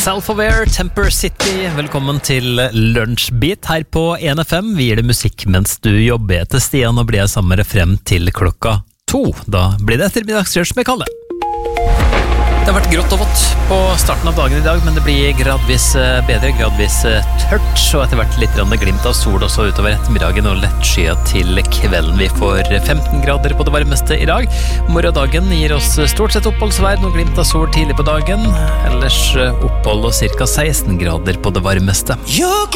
Self-Aware, Temper City, velkommen til Lunsjbeat her på 1FM. Vi gir deg musikk mens du jobber etter Stian, og blir jeg sammen med deg frem til klokka 2. Da blir det ettermiddagskjørs med Kalle. Det har vært grått og vått på starten av dagen i dag, men det blir gradvis bedre, gradvis tørt, og etter hvert litt glimt av sol også utover ettermiddagen og lettskyet til kvelden. Vi får 15 grader på det varmeste i dag. Morgendagen gir oss stort sett oppholdsvær, noe glimt av sol tidlig på dagen, ellers opphold og cirka 16 grader på det varmeste.